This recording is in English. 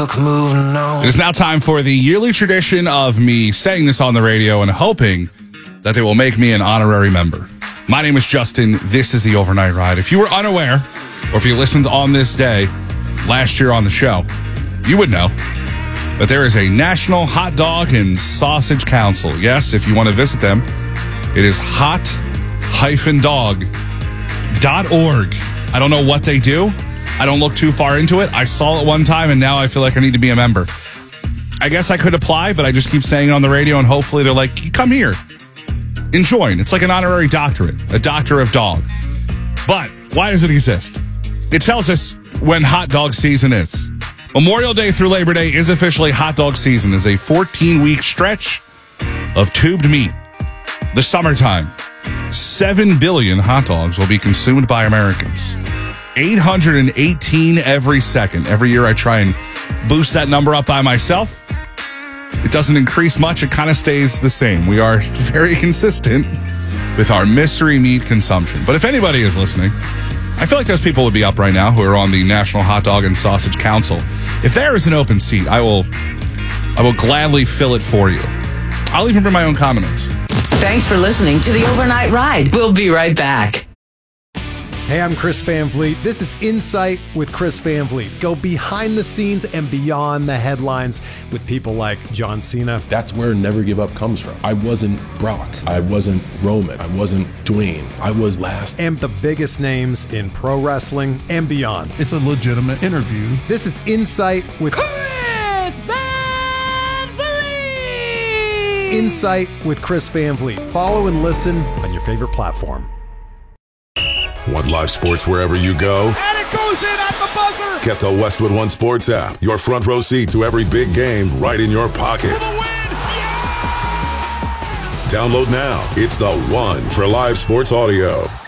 luck moving on. It is now time for the yearly tradition of me saying this on the radio and hoping that they will make me an honorary member. My name is Justin. This is the Overnight Ride. If you were unaware, or if you listened on this day last year on the show, you would know that there is a National Hot Dog and Sausage Council. Yes, if you want to visit them, it is hot-dog.org. I don't know what they do. I don't look too far into it. I saw it one time, and now I feel like I need to be a member. I guess I could apply, but I just keep saying it on the radio, and hopefully they're like, come here. Join. It's like an honorary doctorate, a doctor of dog. But why does it exist? It tells us when hot dog season is. Memorial Day through Labor Day is officially hot dog season. It's a 14-week stretch of tubed meat. The summertime, 7 billion hot dogs will be consumed by Americans. 818 every second. Every year I try and boost that number up by myself. It doesn't increase much. It kind of stays the same. We are very consistent with our mystery meat consumption. But if anybody is listening, I feel like those people would be up right now who are on the National Hot Dog and Sausage Council. If there is an open seat, I will gladly fill it for you. I'll even bring my own condiments. Thanks for listening to the Overnight Ride. We'll be right back. Hey, I'm Chris Van Vliet. This is Insight with Chris Van Vliet. Go behind the scenes and beyond the headlines with people like John Cena. That's where Never Give Up comes from. I wasn't Brock. I wasn't Roman. I wasn't Dwayne. I was last. And the biggest names in pro wrestling and beyond. It's a legitimate interview. This is Insight with Chris Van Vliet. Insight with Chris Van Vliet. Follow and listen on your favorite platform. Want live sports wherever you go? And it goes in at the buzzer. Get the Westwood One Sports app. Your front row seat to every big game right in your pocket. For the win. Yeah! Download now. It's the one for live sports audio.